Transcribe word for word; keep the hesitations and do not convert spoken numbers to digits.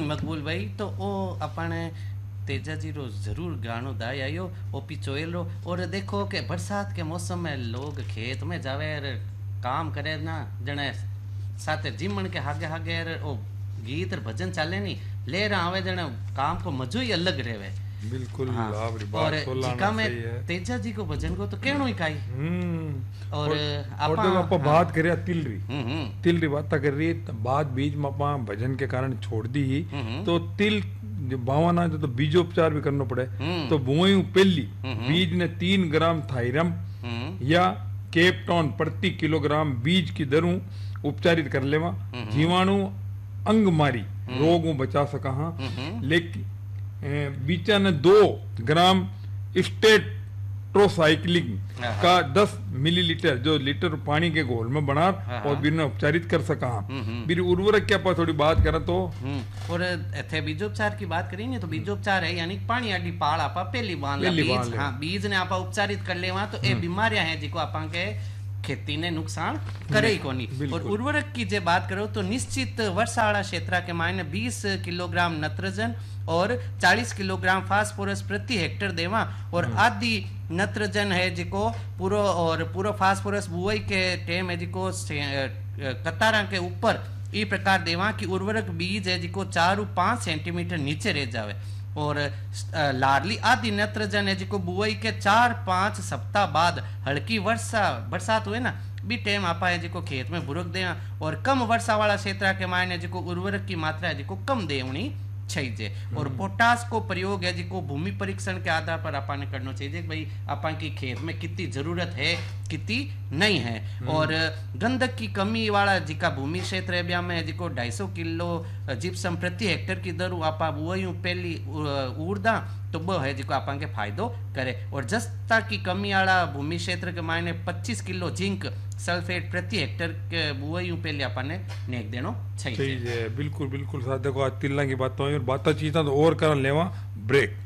मकबूल भाई तो ओ अपने तेजा जी रो जरूर गानो दाई आयो ओ पिचोएल रो। और देखो कि बरसात के मौसम में लोग खेत में जावे और काम करे ना जने साथे जिमण के हागे हागे ओ गीत और भजन चाले नहीं ले रहा आवे जने काम को मजो ही अलग रहेवे। बिल्कुल हाँ, आपरी और बात जिका सोलाना में सही है। तेजा जी को भजन को तो कहनो ही काई। हम्म और और आपा देखो आप बात करे तिलरी हम्म हम्म तिलरी बात कर रही है बात बीच में अपा भजन के कारण छोड़ दी ही हम्म तो तिल जो बावाना जो तो बीजोपचार भी करना पड़े हम्म तो बुआई पहली हम्म बीज ने तीन ग्राम थायरम हम्म या केपटॉन प्रति किलोग्राम बीज की दरों उपचारित कर लेवा जीवाणु अंग मारी रोग बचा सका हाँ हम्म लेकिन ए, बीचा ने दो ग्राम स्टेट्रोसाइक्लिन हाँ, का दस मिलीलीटर जो लीटर पानी के घोल में बना हाँ, और बिना उपचारित कर सका हम्म, फिर उर्वरक क्या पर थोड़ी बात करें तो हम्म और थे बीजोपचार की बात करेंगे तो बीजोपचार है यानी पानी आडी पाल आपा पहली बांध ला पहली बांध बीज ले। हाँ बीज ने आपा उपचारित कर लेवा तो ए बीमारियां हैं जिको आपा के खेती ने नुकसान करे ही कोनी। और बिल्कुल। उर्वरक की जे बात करो तो निश्चित वर्षावाला क्षेत्र के मायने बीस किलोग्राम नत्रजन और चालीस किलोग्राम फास्फोरस प्रति हेक्टर देवा। और आदि नत्रजन है जिको पूरो और पूरो फास्फोरस बुआई के टेम है जिको कतारा के ऊपर ई प्रकार देवा कि उर्वरक बीज है जिको चार पांच सेंटीमीटर नीचे रह जावे। और लाडली आदि नत्रजन है जिको बुआई के चार पांच सप्ताह बाद हल्की वर्षा बरसात हुए ना भी टेम आपा है जिको खेत में बुरक दे। और कम वर्षा वाला क्षेत्र के मायने जिको उर्वरक की मात्रा है जिको कम देवनी चाहिए। और पोटास को प्रयोग है जिको भूमि परीक्षण के आधार पर अपन ने करना चाहिए कि भाई अपन की खेत में कितनी जरूरत है कितनी नहीं है। और गंधक की कमी वाला जिका भूमि क्षेत्र है ब्या में जिको ढाई सौ किलो जिप्सम प्रति हेक्टर की दर आपा बुआई पहली उड़दा तो वो है जिको अपन के फायदो करे। और जस्ता की कमी वाला भूमि क्षेत्र के मायने पच्चीस किलो जिंक सल्फेट प्रति हेक्टर के बुआई पहले अपन ने नेक देनो चाहिए। बिल्कुल बिल्कुल साथ देखो आज तिल्ला की बात तो बात चीज तो और कर लेवा ब्रेक।